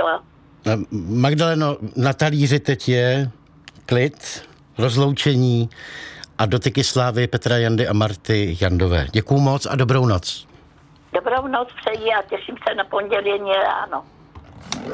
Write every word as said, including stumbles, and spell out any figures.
řekla. Magdaleno, na talíři teď je klid, rozloučení a dotyky slávy Petra Jandy a Marty Jandové. Děkuju moc a dobrou noc. Dobrou noc přeji a těším se na pondělí ráno.